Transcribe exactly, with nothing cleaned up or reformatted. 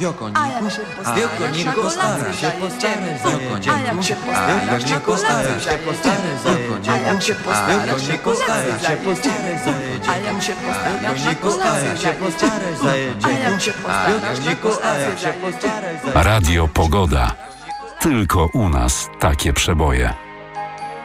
Wiokoniku, wiokoniku, stara się postaraj za wiokoniku, wiokoniku, stara się postaraj za wiokoniku, wiokoniku, stara się postaraj za wiokoniku, stara się postaraj za wiokoniku, stara się postaraj za. Radio Pogoda. Tylko u nas takie przeboje.